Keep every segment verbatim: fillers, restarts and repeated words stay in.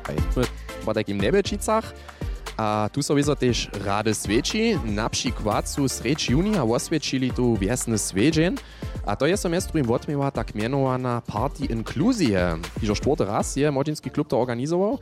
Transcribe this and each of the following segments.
Po takým Nebečicach. A tu so wiedzą też rady sveči, na przykład su sreč junija oswiecili tu wiesny sveđen, a to je semestru im odmiewa tak mianowana Party Inkluzije. Iżo czwarty raz je Młodzinski klub to organizował.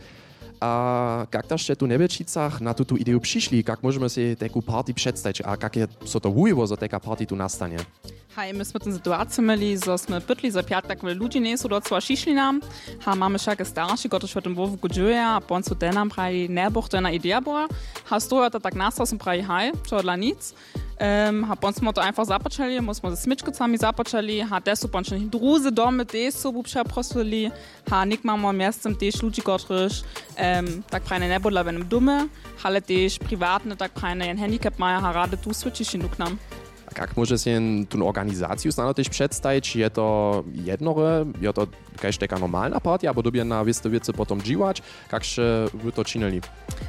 A jak też tu Nebečicach na tu ideę przyszli, jak możemy sobie taką party przedstawić, a jak je so to wujivo, że taka party tu nastanie? Hej, my smo ten sytuację mieli, że sme pytli za piatek, weil ludzie nie są docela šišli nam. Ha, mamy všake starší, ktorí v tom Wowku džuje, a pon su ten nam pravi nebuch, to je na idea bola. Ha, stoja to tak nastał, som pravi hej, čo dla nic. Um, ha, pon smo to einfach započali, mo smo ze smyčkicami započali, ha, te su pončne druze domy, te su bu přeprosili, ha, nik mamo miestem tež ľudí, ktorí um, tak pravi ne nebudla v jednom dome, ale tež privátne, tak pravi jen handicap maja, ha, rade tu switchiši nuk nam. Jak może się tu organizację znano też przedstawić? Je to jednore, je to jakaś taka normalna partia, albo dobie na wiste wiece potom džiwać? Jak się wy to czynili?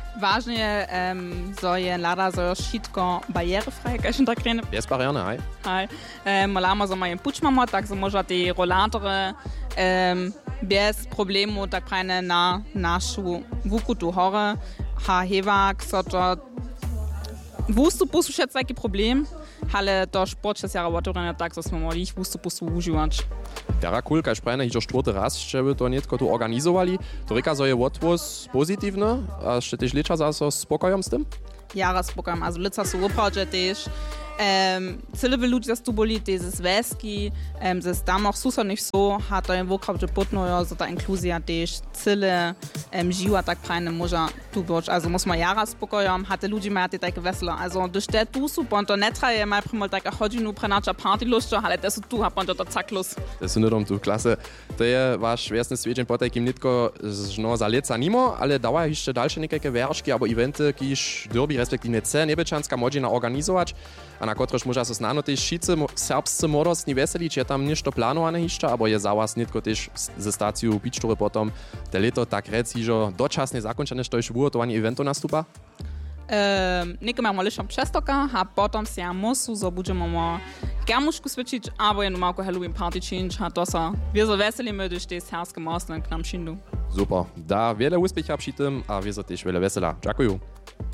Ważne um, so je lada so wszystko barierefrei, jak się tak rene. Bez barierny, hej? Hej. Um, Malamo so mają puczmamo, tak so może te rolatory um, bez problemu tak prajne na naszą wuku tu hore. Ha, hewak, so to wustu posłuchać taki problem. Ale to sport jest jara watorene tak, że smo mogli ich wustu pustu używać. Jara cool, kaj sprajne, iżo czwarty raz, żeby to nietko tu organizowali. To ryka, że je odwóz pozytywny, a jeszcze też licza za so spokojom z tym? Jara spokojom, also lica su upradzie też. Um, Cyle ludzie z tu byli, te ze Związki, um, ze tam auch susad nicht so, hat to wokrabdzie potnojo, że ta inkluzja też cyle um, żyła tak prajne może tu być. Also muss man jara spokojom, hatte ludzie mają te takie wesele. Also durch te tu su, bon to netra je mal primal taka chodzinu prenacza party luszczo, ale te su tu, ha bon to tak luz. To są nedom tu klasse. To je wasz wiesny sveđen po takim nitko no za leca nimo, ale dała jeszcze dalsze niekajke werški albo eventy, kiż derby respektive ce Nebečanska Młodzina organizować. A na kotrež moža so znano tež šice serbscy młodostni veselić, je tam ništo planowane jeszcze, abo je za was nitko tež ze staciju Pičture potom te leto tak rec, ižo dočasne zakončene, što još ugotovanie eventu nastupa? Um, Neke imamo lišo přestoka, a potom se ja musu, so budemo mo germušku switchić, abo je numalko Halloween party change, a to so wieso veselimy, durch te serbske mostne k nam šindu. Super, da wiele uspiecha przy tym, a wieso też wiele wesela. Dziękuję.